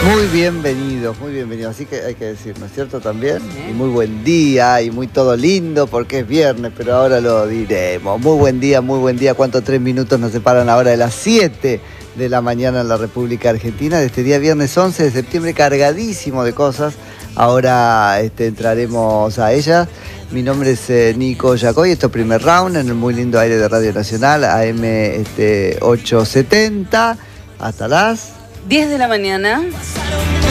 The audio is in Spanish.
Muy bienvenidos, así que hay que decir, ¿no es cierto? También, y muy buen día, y muy todo lindo, porque es viernes, pero ahora lo diremos. Muy buen día, ¿cuántos 3 minutos nos separan ahora de las 7 de la mañana en la República Argentina? De este día viernes 11 de septiembre, cargadísimo de cosas. Ahora entraremos a ellas. Mi nombre es Nico Yacoy, esto es Primer Round en el muy lindo aire de Radio Nacional, AM 870, hasta las 10 de la mañana.